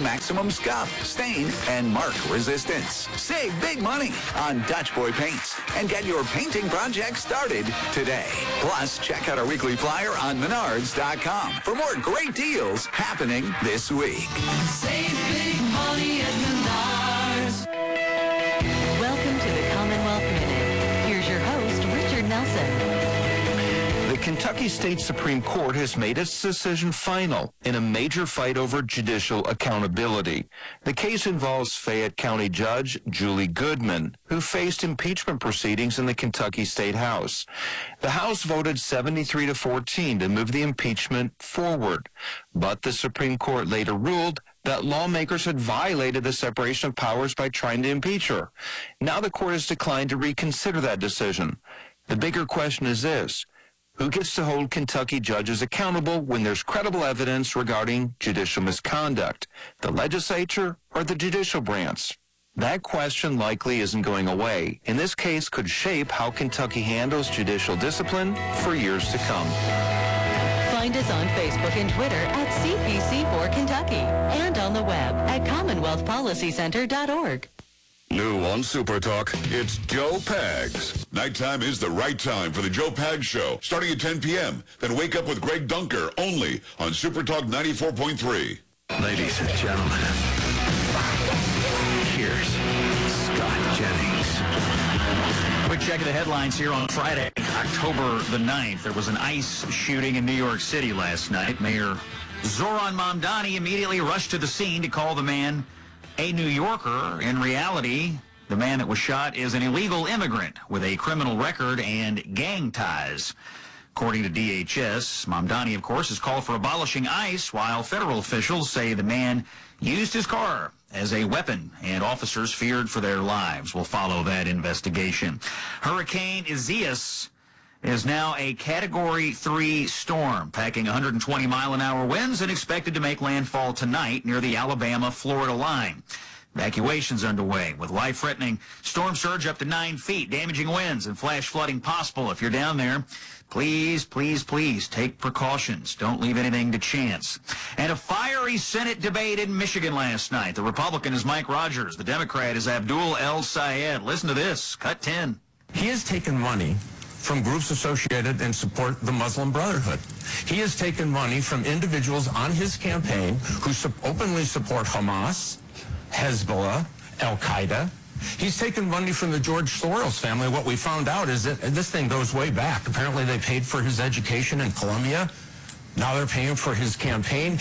maximum scuff, stain, and mark resistance. Save big money on Dutch Boy paints and get your painting project started today. Plus, check out our weekly flyer on Menards.com for more great deals happening this week. Save big money at Menards. Welcome to the Commonwealth Minute. Here's your host, Richard Nelson. The Kentucky State Supreme Court has made its decision final in a major fight over judicial accountability. The case involves Fayette County Judge Julie Goodman, who faced impeachment proceedings in the Kentucky State House. The House voted 73-14 to move the impeachment forward, but the Supreme Court later ruled that lawmakers had violated the separation of powers by trying to impeach her. Now the court has declined to reconsider that decision. The bigger question is this: who gets to hold Kentucky judges accountable when there's credible evidence regarding judicial misconduct, the legislature or the judicial branch? That question likely isn't going away, and this case could shape how Kentucky handles judicial discipline for years to come. Find us on Facebook and Twitter at CPC4Kentucky and on the web at CommonwealthPolicyCenter.org. New on Super Talk, it's Joe Pags. Nighttime is the right time for the Joe Pags Show, starting at 10 p.m. Then wake up with Greg Dunker, only on Super Talk 94.3. Ladies and gentlemen, here's Scott Jennings. Quick check of the headlines here on Friday, October the 9th. There was an ICE shooting in New York City last night. Mayor Zoran Mamdani immediately rushed to the scene to call the man a New Yorker. In reality, the man that was shot is an illegal immigrant with a criminal record and gang ties. According to DHS, Mamdani, of course, has called for abolishing ICE, while federal officials say the man used his car as a weapon, and officers feared for their lives. We'll follow that investigation. Hurricane Isaias is now a Category 3 storm, packing 120-mile-an-hour winds and expected to make landfall tonight near the Alabama-Florida line. Evacuations underway with life-threatening storm surge up to 9 feet, damaging winds and flash flooding possible. If you're down there, please, please, please take precautions. Don't leave anything to chance. And a fiery Senate debate in Michigan last night. The Republican is Mike Rogers. The Democrat is Abdul El Sayed. Listen to this. Cut 10. He has taken money from groups associated and support the Muslim Brotherhood. He has taken money from individuals on his campaign who openly support Hamas, Hezbollah, Al-Qaeda. He's taken money from the George Soros family. What we found out is that this thing goes way back. Apparently they paid for his education in Columbia. Now they're paying for his campaign.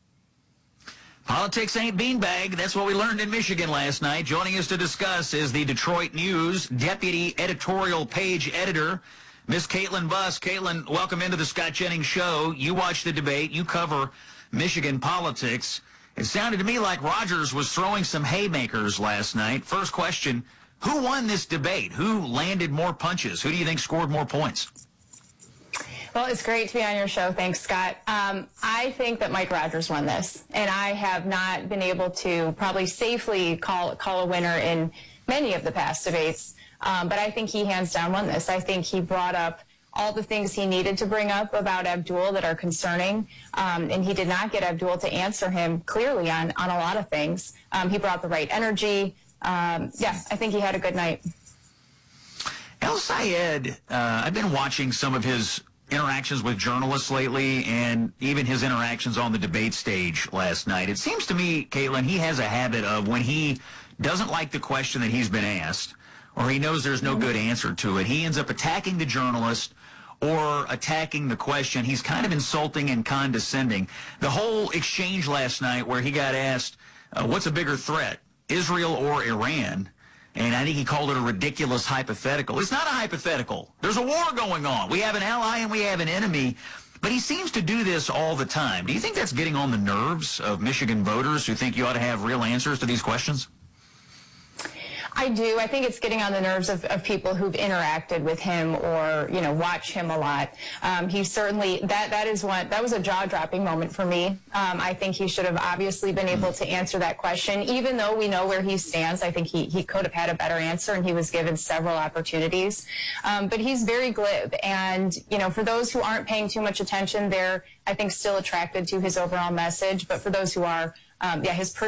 Politics ain't beanbag. That's what we learned in Michigan last night. Joining us to discuss is the Detroit News Deputy Editorial Page Editor, Miss Caitlin Buss. Caitlin, welcome into the Scott Jennings Show. You watch the debate. You cover Michigan politics. It sounded to me like Rogers was throwing some haymakers last night. First question, who won this debate? Who landed more punches? Who do you think scored more points? Well, it's great to be on your show. Thanks, Scott. I think that Mike Rogers won this, and I have not been able to probably safely call a winner in many of the past debates, but I think he hands down won this. I think he brought up all the things he needed to bring up about Abdul that are concerning, and he did not get Abdul to answer him clearly on a lot of things. He brought the right energy. Yeah, I think he had a good night. El Sayed, I've been watching some of his interactions with journalists lately, and even his interactions on the debate stage last night. It seems to me, Caitlin, he has a habit of when he doesn't like the question that he's been asked, or he knows there's no good answer to it, he ends up attacking the journalist or attacking the question. He's kind of insulting and condescending. The whole exchange last night where he got asked, what's a bigger threat, Israel or Iran? And I think he called it a ridiculous hypothetical. It's not a hypothetical. There's a war going on. We have an ally and we have an enemy. But he seems to do this all the time. Do you think that's getting on the nerves of Michigan voters who think you ought to have real answers to these questions? I do. I think it's getting on the nerves of people who've interacted with him or, watch him a lot. He certainly, that was a jaw-dropping moment for me. I think he should have obviously been able to answer that question. Even though we know where he stands, I think he could have had a better answer, and he was given several opportunities. But he's very glib. And, for those who aren't paying too much attention, they're, I think, still attracted to his overall message. But for those who are, his